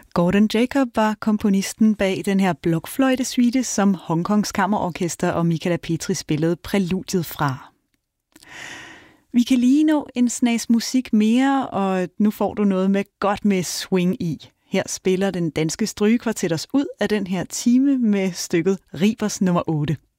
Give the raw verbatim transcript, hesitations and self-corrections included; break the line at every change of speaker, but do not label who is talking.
Gordon Jacob var komponisten bag den her blokfløjtesuite, som Hongkongs Kammerorkester og Michala Petri spillede præludiet fra. Vi kan lige nå en snas musik mere, og nu får du noget med godt med swing i. Her spiller den danske strygekvartet os ud af den her time med stykket Ribers nummer otte.